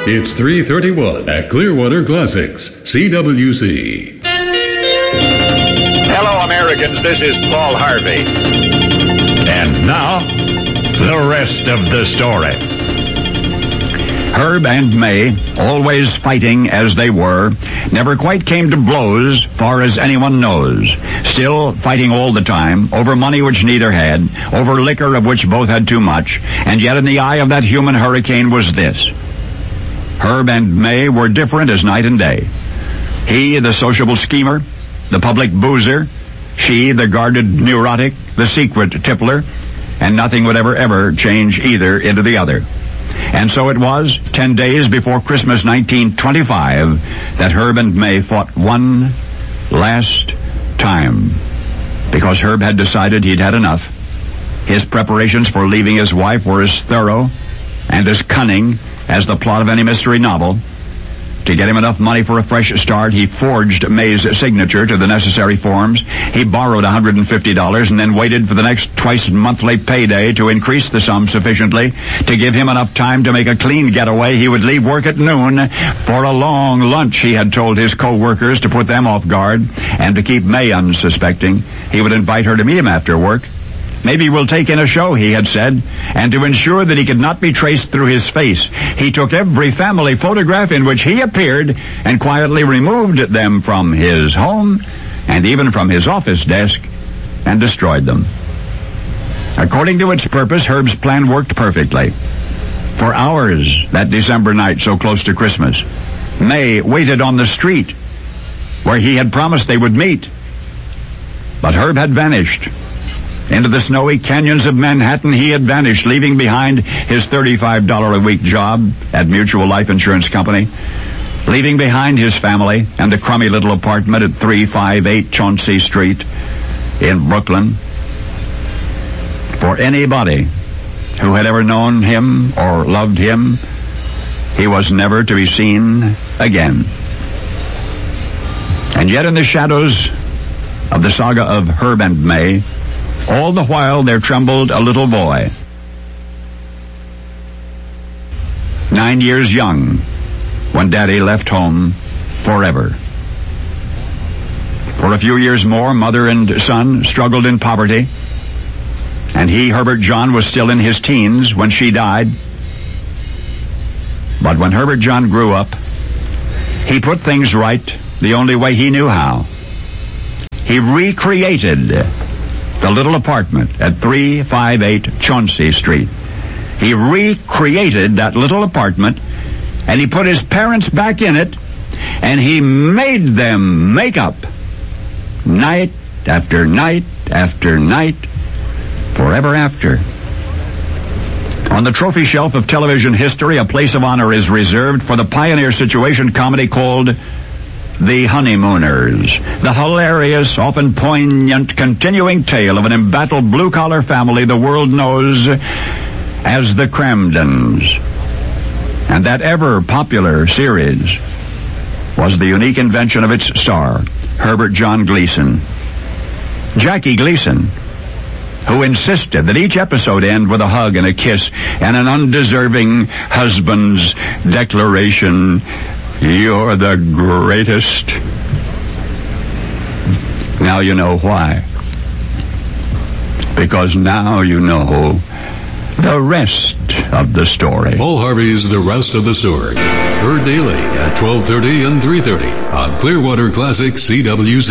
It's 3:31 at Clearwater Classics, CWC. Hello, Americans. This is Paul Harvey. And now, the rest of the story. Herb and May, always fighting as they were, never quite came to blows, far as anyone knows. Still fighting all the time, over money which neither had, over liquor of which both had too much, and yet in the eye of that human hurricane was this. Herb and May were different as night and day. He, the sociable schemer, the public boozer, she, the guarded neurotic, the secret tippler, and nothing would ever change either into the other. And so it was, 10 days before Christmas 1925, that Herb and May fought one last time. Because Herb had decided he'd had enough. His preparations for leaving his wife were as thorough and as cunning as the plot of any mystery novel. To get him enough money for a fresh start, he forged May's signature to the necessary forms. He borrowed $150 and then waited for the next twice-monthly payday to increase the sum sufficiently to give him enough time to make a clean getaway. He would leave work at noon for a long lunch, he had told his co-workers, to put them off guard, and to keep May unsuspecting. He would invite her to meet him after work. Maybe we'll take in a show, he had said, and to ensure that he could not be traced through his face, he took every family photograph in which he appeared and quietly removed them from his home and even from his office desk and destroyed them. According to its purpose, Herb's plan worked perfectly. For hours that December night so close to Christmas, May waited on the street where he had promised they would meet. But Herb had vanished. Into the snowy canyons of Manhattan he had vanished, leaving behind his $35 a week job at Mutual Life Insurance Company, leaving behind his family and the crummy little apartment at 358 Chauncey Street in Brooklyn. For anybody who had ever known him or loved him, he was never to be seen again. And yet in the shadows of the saga of Herb and May, all the while there trembled a little boy, 9 years young, when Daddy left home forever. For a few years more, mother and son struggled in poverty, and he, Herbert John, was still in his teens when she died. But when Herbert John grew up, he put things right the only way he knew how. He recreated the little apartment at 358 Chauncey Street. He recreated that little apartment, and he put his parents back in it, and he made them make up night after night after night, forever after. On the trophy shelf of television history, a place of honor is reserved for the pioneer situation comedy called The Honeymooners, the hilarious, often poignant, continuing tale of an embattled blue-collar family the world knows as the Cramdens. And that ever-popular series was the unique invention of its star, Herbert John Gleason. Jackie Gleason, who insisted that each episode end with a hug and a kiss and an undeserving husband's declaration, "You're the greatest." Now you know why. Because now you know the rest of the story. Paul Harvey's The Rest of the Story. Heard daily at 12:30 and 3:30 on Clearwater Classic CWC.